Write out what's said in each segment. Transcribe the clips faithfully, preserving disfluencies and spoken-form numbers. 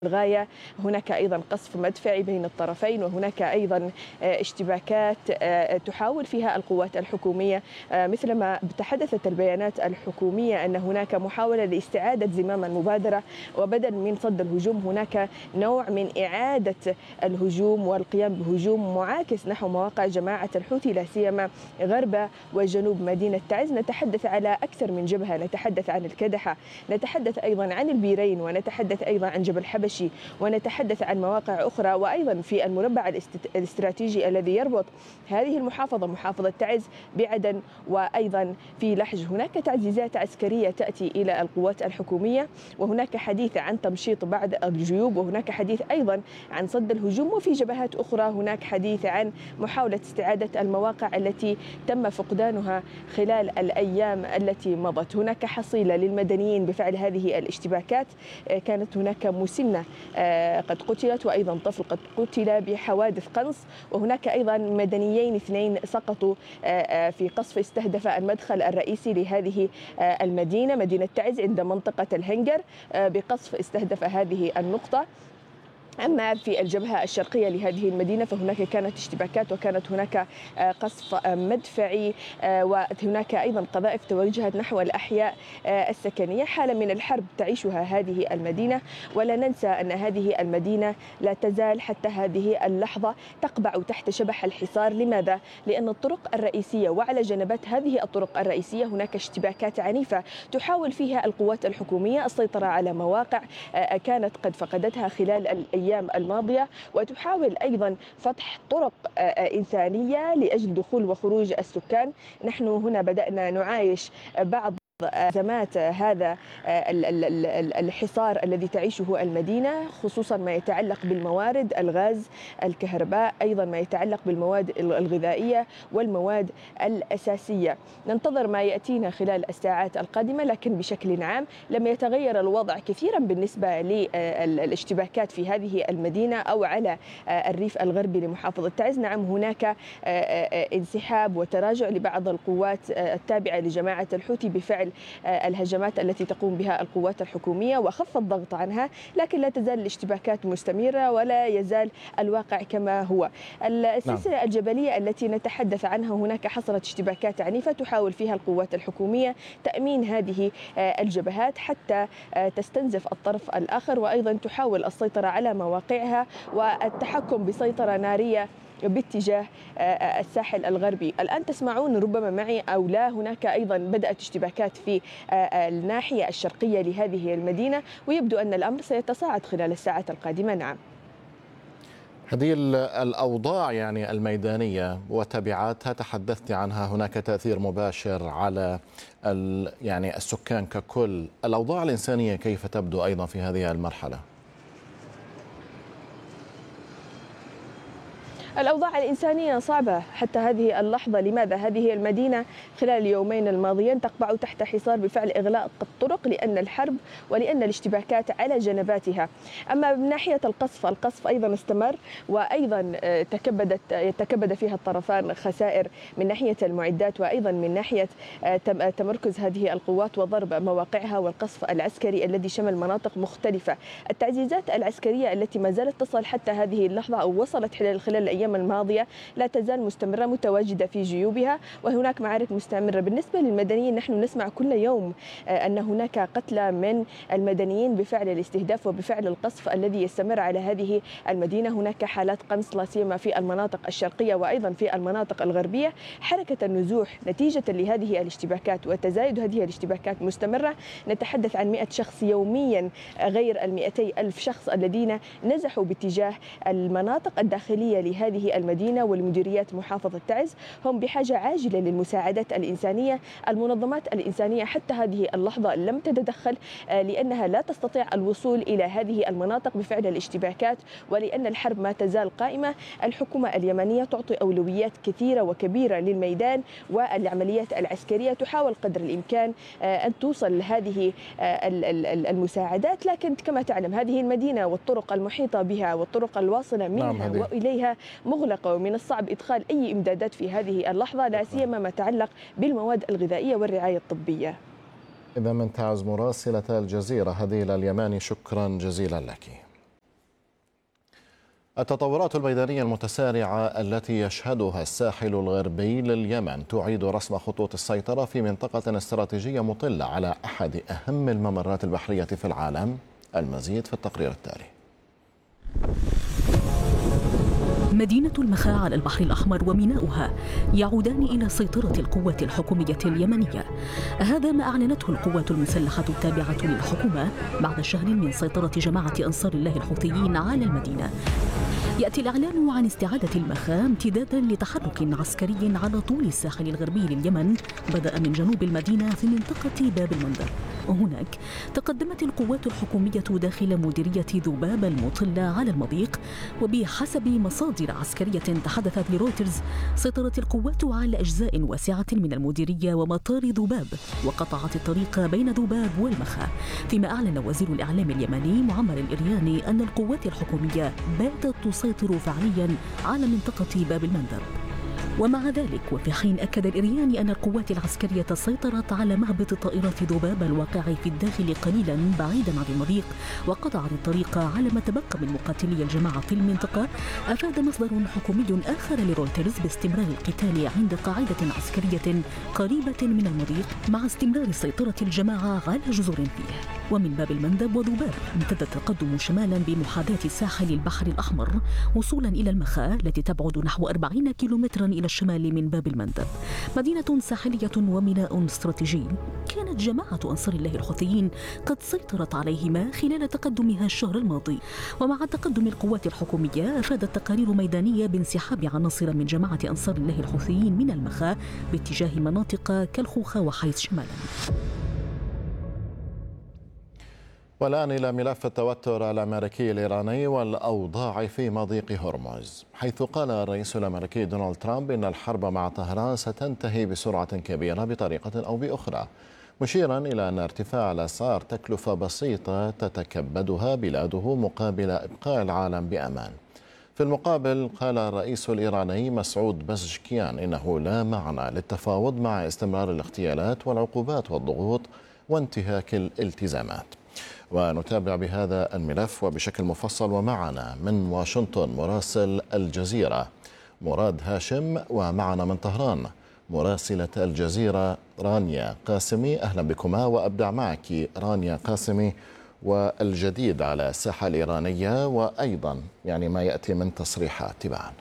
الغاية. هناك أيضا قصف مدفعي بين الطرفين، وهناك أيضا اشتباكات تحاول فيها القوات الحكومية، مثلما تحدثت البيانات الحكومية أن هناك محاولة لاستعادة زمام المبادرة، وبدل من صد الهجوم هناك نوع من إعادة الهجوم والقيام بهجوم معاكس نحو مواقع جماعة الحوثي، لا سيما غرب وجنوب مدينة تعز. نتحدث على أكثر من جبهة، نتحدث عن الكدحة، نتحدث أيضا عن البيرين، ونتحدث أيضا عن جبل حبش، ونتحدث عن مواقع أخرى، وأيضا في المربع الاستراتيجي الذي يربط هذه المحافظة محافظة تعز بعدن وأيضا في لحج. هناك تعزيزات عسكرية تأتي إلى القوات الحكومية، وهناك حديث عن تمشيط بعض الجيوب، وهناك حديث أيضا عن صد الهجوم. وفي جبهات أخرى هناك حديث عن محاولة استعادة المواقع التي تم فقدانها خلال الأيام التي مضت. هناك حصيلة للمدنيين بفعل هذه الاشتباكات، كانت هناك مسنة قد قتلت، وأيضا طفل قد قتل بحوادث قنص، وهناك أيضا مدنيين اثنين سقطوا في قصف استهدف المدخل الرئيسي لهذه المدينة، مدينة تعز، عند منطقة الهنجر، بقصف استهدف هذه النقطة. أما في الجبهة الشرقية لهذه المدينة فهناك كانت اشتباكات، وكانت هناك قصف مدفعي، وهناك أيضا قذائف توجهت نحو الأحياء السكنية. حالة من الحرب تعيشها هذه المدينة، ولا ننسى أن هذه المدينة لا تزال حتى هذه اللحظة تقبع تحت شبح الحصار. لماذا؟ لأن الطرق الرئيسية وعلى جنبات هذه الطرق الرئيسية هناك اشتباكات عنيفة تحاول فيها القوات الحكومية السيطرة على مواقع كانت قد فقدتها خلال الأيام الماضية، وتحاول أيضا فتح طرق إنسانية لأجل دخول وخروج السكان. نحن هنا بدأنا نعايش بعض أزمات هذا الحصار الذي تعيشه المدينة، خصوصا ما يتعلق بالموارد، الغاز، الكهرباء، أيضا ما يتعلق بالمواد الغذائية والمواد الأساسية. ننتظر ما يأتينا خلال الساعات القادمة، لكن بشكل عام لم يتغير الوضع كثيرا بالنسبة للاشتباكات في هذه المدينة أو على الريف الغربي لمحافظة تعز. نعم، هناك انسحاب وتراجع لبعض القوات التابعة لجماعة الحوثي بفعل الهجمات التي تقوم بها القوات الحكومية وخف الضغط عنها، لكن لا تزال الاشتباكات مستمرة ولا يزال الواقع كما هو. السلسلة نعم. الجبلية التي نتحدث عنها هناك حصلت اشتباكات عنيفة تحاول فيها القوات الحكومية تأمين هذه الجبهات حتى تستنزف الطرف الآخر، وأيضا تحاول السيطرة على مواقعها والتحكم بسيطرة نارية باتجاه الساحل الغربي. الآن تسمعون ربما معي أو لا، هناك أيضا بدأت اشتباكات في الناحية الشرقية لهذه المدينة، ويبدو أن الأمر سيتصاعد خلال الساعات القادمة. نعم، هذه الأوضاع يعني الميدانية وتبعاتها تحدثت عنها، هناك تأثير مباشر على يعني السكان ككل. الأوضاع الإنسانية كيف تبدو أيضا في هذه المرحلة؟ الأوضاع الإنسانية صعبة حتى هذه اللحظة. لماذا؟ هذه المدينة خلال اليومين الماضيين تقبع تحت حصار بفعل إغلاق الطرق لأن الحرب ولأن الاشتباكات على جنباتها. أما من ناحية القصف، القصف أيضا استمر، وأيضا تكبدت يتكبد فيها الطرفان خسائر من ناحية المعدات، وأيضا من ناحية تمركز هذه القوات وضرب مواقعها، والقصف العسكري الذي شمل مناطق مختلفة. التعزيزات العسكرية التي ما زالت تصل حتى هذه اللحظة أو وصلت خلال خلال الأيام الماضية لا تزال مستمرة متواجدة في جيوبها، وهناك معارك مستمرة. بالنسبة للمدنيين نحن نسمع كل يوم أن هناك قتلى من المدنيين بفعل الاستهداف وبفعل القصف الذي يستمر على هذه المدينة. هناك حالات قنص لا سيما في المناطق الشرقية وأيضا في المناطق الغربية. حركة النزوح نتيجة لهذه الاشتباكات وتزايد هذه الاشتباكات مستمرة، نتحدث عن مئة شخص يوميا غير المئتي ألف شخص الذين نزحوا باتجاه المناطق الداخلية لهذه هذه المدينة والمديريات محافظة تعز. هم بحاجة عاجلة للمساعدات الإنسانية. المنظمات الإنسانية حتى هذه اللحظة لم تتدخل لأنها لا تستطيع الوصول إلى هذه المناطق بفعل الاشتباكات، ولأن الحرب ما تزال قائمة. الحكومة اليمنية تعطي أولويات كثيرة وكبيرة للميدان والعمليات العسكرية، تحاول قدر الإمكان أن توصل لهذه المساعدات، لكن كما تعلم هذه المدينة والطرق المحيطة بها والطرق الواصلة منها نعم وإليها مغلقة، ومن الصعب إدخال أي إمدادات في هذه اللحظة، لا سيما ما يتعلق بالمواد الغذائية والرعاية الطبية. إذا من تعز مراسلة الجزيرة هديل اليماني، شكرا جزيلا لك. التطورات الميدانية المتسارعة التي يشهدها الساحل الغربي لليمن تعيد رسم خطوط السيطرة في منطقة استراتيجية مطلة على أحد أهم الممرات البحرية في العالم. المزيد في التقرير التالي. مدينة المخا على البحر الأحمر وميناؤها يعودان إلى سيطرة القوات الحكومية اليمنية. هذا ما أعلنته القوات المسلحة التابعة للحكومة بعد شهر من سيطرة جماعة أنصار الله الحوثيين على المدينة. يأتي الإعلان عن استعادة المخا امتدادا لتحرك عسكري على طول الساحل الغربي لليمن بدأ من جنوب المدينة في منطقة باب المندب. وهناك تقدمت القوات الحكومية داخل مديرية ذباب المطلة على المضيق. وبحسب مصادر عسكرية تحدثت لرويترز سيطرت القوات على أجزاء واسعة من المديرية ومطار ذباب وقطعت الطريق بين ذباب والمخا. فيما أعلن وزير الإعلام اليمني معمر الإرياني أن القوات الحكومية باتت تسيطر فعليا على منطقة باب المندب. ومع ذلك وفي حين أكد الإرياني أن القوات العسكرية سيطرت على مهبط طائرات ذباب الواقع في الداخل قليلا بعيدا عن المضيق وقطعت الطريق على ما تبقى من مقاتلي الجماعة في المنطقة. أفاد مصدر حكومي آخر لرويترز باستمرار القتال عند قاعدة عسكرية قريبة من المضيق مع استمرار سيطرة الجماعة على جزر فيه. ومن باب المندب وذباب امتد التقدم شمالا بمحاذاة ساحل البحر الأحمر وصولا إلى المخا التي تبعد نحو أربعين كيلومترا إلى الشمال من باب المندب. مدينة ساحلية وميناء استراتيجي كانت جماعة أنصار الله الحوثيين قد سيطرت عليهما خلال تقدمها الشهر الماضي. ومع تقدم القوات الحكومية أفادت تقارير ميدانية بانسحاب عناصر من جماعة أنصار الله الحوثيين من المخا باتجاه مناطق كالخوخة وحيث شمالا. والآن إلى ملف التوتر الأمريكي الإيراني والأوضاع في مضيق هرمز، حيث قال الرئيس الأمريكي دونالد ترامب إن الحرب مع طهران ستنتهي بسرعة كبيرة بطريقة أو بأخرى، مشيرا إلى أن ارتفاع الأسعار تكلفة بسيطة تتكبدها بلاده مقابل إبقاء العالم بأمان. في المقابل قال الرئيس الإيراني مسعود بزشكيان إنه لا معنى للتفاوض مع استمرار الاغتيالات والعقوبات والضغوط وانتهاك الالتزامات. ونتابع بهذا الملف وبشكل مفصل ومعنا من واشنطن مراسل الجزيرة مراد هاشم، ومعنا من طهران مراسلة الجزيرة رانيا قاسمي. أهلا بكما، وأبدأ معك رانيا قاسمي والجديد على الساحة الإيرانية وأيضا يعني ما يأتي من تصريحات تباعا.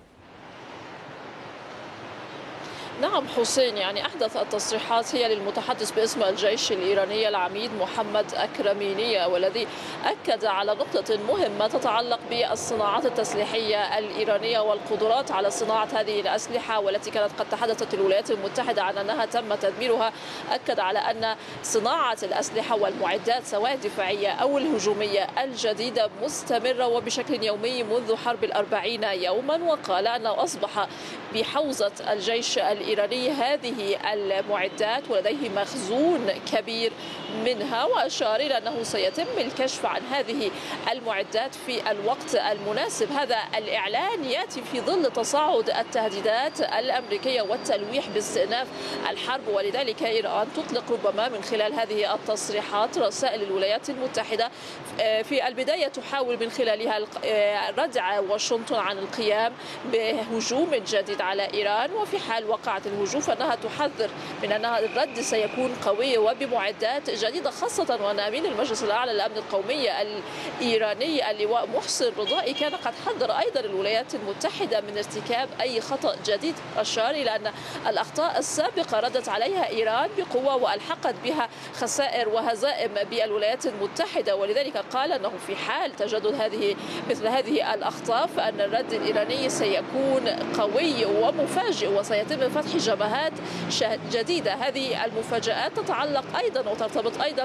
نعم حسين، يعني أحدث التصريحات هي للمتحدث باسم الجيش الإيراني العميد محمد أكرمينية، والذي أكد على نقطة مهمة تتعلق بالصناعات التسليحية الإيرانية والقدرات على صناعة هذه الأسلحة، والتي كانت قد تحدثت الولايات المتحدة عن أنها تم تدميرها. أكد على أن صناعة الأسلحة والمعدات سواء الدفاعية أو الهجومية الجديدة مستمرة وبشكل يومي منذ حرب الأربعين يوما، وقال أنه أصبح بحوزة الجيش الإيراني هذه المعدات ولديه مخزون كبير منها، وأشار إلى أنه سيتم الكشف عن هذه المعدات في الوقت المناسب. هذا الإعلان يأتي في ظل تصاعد التهديدات الأمريكية والتلويح باستئناف الحرب، ولذلك إيران تطلق ربما من خلال هذه التصريحات رسائل الولايات المتحدة في البداية تحاول من خلالها ردع واشنطن عن القيام بهجوم جديد على إيران، وفي حال وقعت الهجوم فإنها تحذر من أن الرد سيكون قوي وبمعدات جديدة، خاصة وأن أمين المجلس الأعلى للأمن القومي الإيراني اللواء محسن رضائي كان قد حذر أيضا الولايات المتحدة من ارتكاب أي خطأ جديد. أشار إلى أن الأخطاء السابقة ردت عليها إيران بقوة وألحقت بها خسائر وهزائم بالولايات المتحدة، ولذلك قال أنه في حال تجدد هذه مثل هذه الأخطاء فأن الرد الإيراني سيكون قوي ومفاجئ وسيتم فتح جبهات جديدة. هذه المفاجآت تتعلق أيضا وترتبط أيضا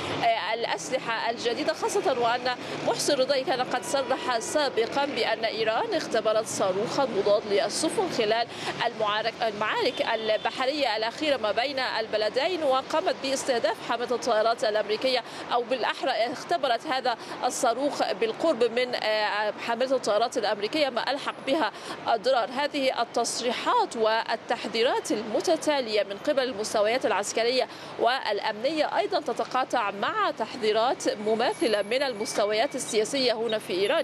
بالأسلحة الجديدة، خاصة وأن محسن رضائي كان قد صرح سابقا بأن إيران اختبرت صاروخا مضاد للسفن خلال المعارك البحرية الأخيرة ما بين البلدين، وقامت باستهداف حاملة الطائرات الأمريكية، أو بالأحرى اختبرت هذا الصاروخ بالقرب من حاملة الطائرات الأمريكية ما ألحق بها أضرار. هذه التصريحات والتحذيرات المتتالية من قبل المستويات العسكرية والأمنية أيضا تتقاطع مع تحذيرات مماثلة من المستويات السياسية هنا في إيران.